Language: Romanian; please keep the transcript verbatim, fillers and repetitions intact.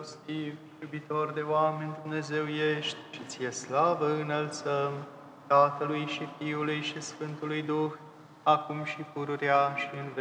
milostiv, iubitor de oameni, Dumnezeu ești și ție slavă înălțăm, Tatălui și Fiului și Sfântului Duh, acum și pururea și în